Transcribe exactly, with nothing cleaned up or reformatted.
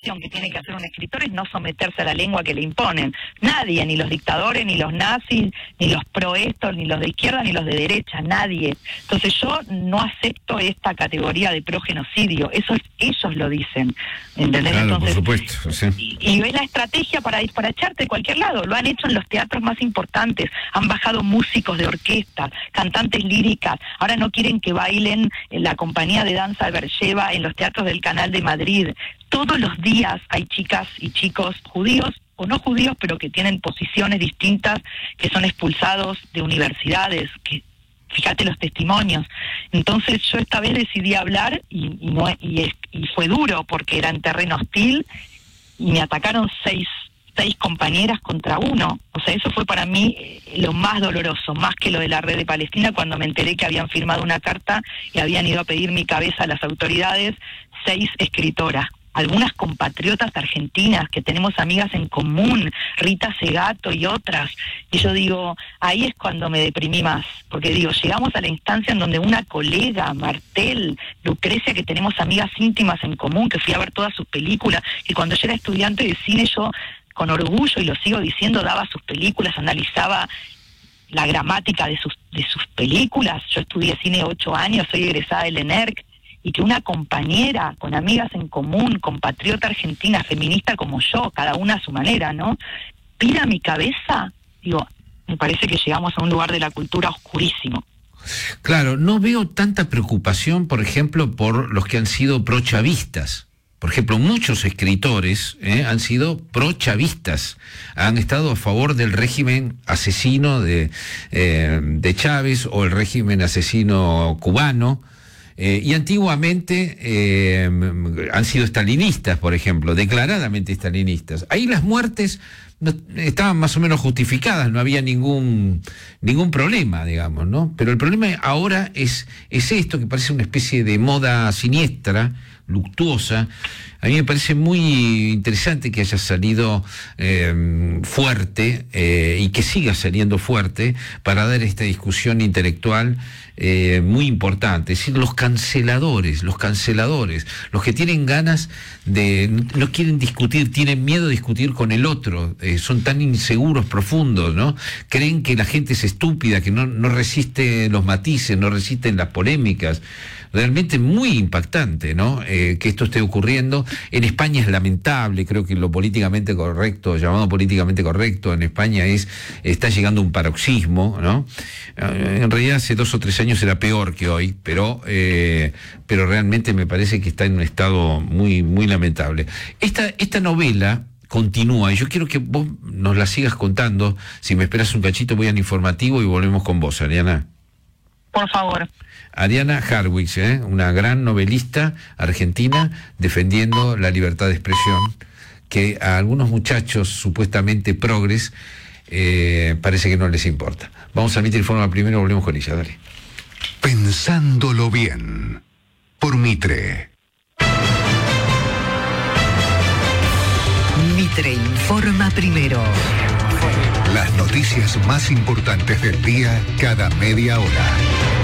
acción que tiene que hacer un escritor es no someterse a la lengua que le imponen. Nadie, ni los dictadores, ni los nazis, ni los proestos, ni los de izquierda, ni los de derecha, nadie. Entonces yo no acepto esta categoría de progenocidio, eso es, ellos lo dicen, ¿entendés? Claro, Entonces, por supuesto, sí. Y, y ves la estrategia para disparacharte de cualquier lado, lo han hecho en los teatros más importantes, han bajado músicos de orquesta, cantantes líricas, ahora no quieren que bailen en la compañía de danza Bercheva en los teatros del Canal de Madrid. Todos los días hay chicas y chicos judíos o no judíos, pero que tienen posiciones distintas, que son expulsados de universidades, que fíjate los testimonios. Entonces yo esta vez decidí hablar y, y, no, y, es, y fue duro porque era en terreno hostil y me atacaron seis seis compañeras contra uno. O sea, eso fue para mí eh, lo más doloroso, más que lo de la Red de Palestina, cuando me enteré que habían firmado una carta y habían ido a pedir mi cabeza a las autoridades, seis escritoras, algunas compatriotas argentinas que tenemos amigas en común, Rita Segato y otras. Y yo digo, ahí es cuando me deprimí más, porque digo, llegamos a la instancia en donde una colega, Martel, Lucrecia, que tenemos amigas íntimas en común, que fui a ver todas sus películas, y cuando yo era estudiante de cine, yo con orgullo, y lo sigo diciendo, daba sus películas, analizaba la gramática de sus de sus películas. Yo estudié cine ocho años, soy egresada del ENERC, y que una compañera con amigas en común, compatriota argentina, feminista como yo, cada una a su manera, ¿no?, pida mi cabeza, digo, me parece que llegamos a un lugar de la cultura oscurísimo. Claro, no veo tanta preocupación, por ejemplo, por los que han sido prochavistas. Por ejemplo, muchos escritores eh, han sido pro-chavistas, han estado a favor del régimen asesino de, eh, de Chávez o el régimen asesino cubano, eh, y antiguamente eh, han sido estalinistas, por ejemplo, declaradamente estalinistas. Ahí las muertes no, estaban más o menos justificadas, no había ningún ningún problema, digamos, ¿no? Pero el problema ahora es, es esto, que parece una especie de moda siniestra, luctuosa. A mí me parece muy interesante que haya salido eh, fuerte eh, y que siga saliendo fuerte para dar esta discusión intelectual eh, muy importante. Es decir, los canceladores, los canceladores, los que tienen ganas de, no quieren discutir, tienen miedo de discutir con el otro, eh, son tan inseguros, profundos, ¿no? Creen que la gente es estúpida, que no, no resiste los matices, no resisten las polémicas. Realmente muy impactante, ¿no?, eh, que esto esté ocurriendo. En España es lamentable, creo que lo políticamente correcto, llamado políticamente correcto, en España es está llegando a un paroxismo, ¿no? Eh, en realidad hace dos o tres años era peor que hoy, pero eh, pero realmente me parece que está en un estado muy muy lamentable. Esta esta novela continúa, y yo quiero que vos nos la sigas contando. Si me esperas un cachito, voy al informativo y volvemos con vos, Ariana. Por favor. Ariana Harwitz, ¿eh? Una gran novelista argentina defendiendo la libertad de expresión, que a algunos muchachos supuestamente progres eh, parece que no les importa. Vamos a emitir informe primero, volvemos con ella, dale. Pensándolo bien, por Mitre. Mitre informa primero. Las noticias más importantes del día cada media hora.